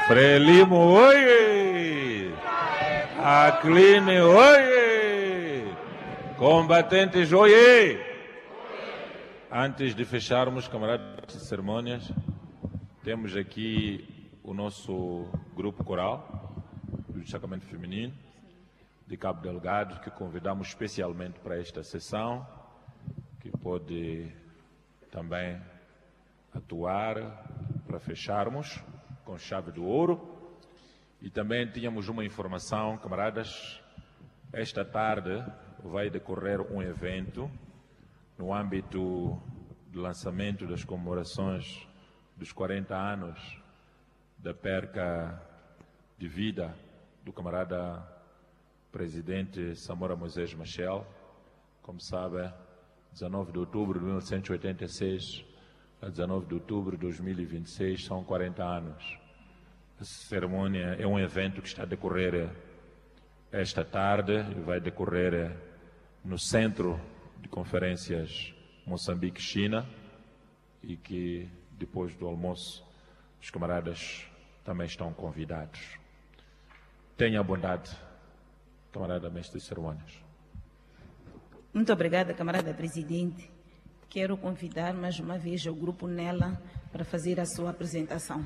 Frelimo, oie! Acline, oie! Combatentes, oie! Antes de fecharmos, camaradas de cerimônias, temos aqui o nosso grupo coral do destacamento feminino de Cabo Delgado, que convidamos especialmente para esta sessão, que pode também atuar para fecharmos com chave de ouro. E também tínhamos uma informação, camaradas, esta tarde vai decorrer um evento no âmbito do lançamento das comemorações dos 40 anos da perca de vida do camarada presidente Samora Moisés Machel. Como sabe, 19 de outubro de 1986 a 19 de outubro de 2026 são 40 anos. Essa cerimônia é um evento que está a decorrer esta tarde e vai decorrer no Centro de Conferências Moçambique-China, e que depois do almoço os camaradas também estão convidados. Tenha a bondade, camarada mestre de cerimônias. Muito obrigada, camarada presidente. Quero convidar mais uma vez o grupo Nela para fazer a sua apresentação.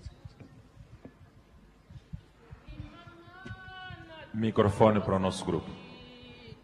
Microfone para o nosso grupo.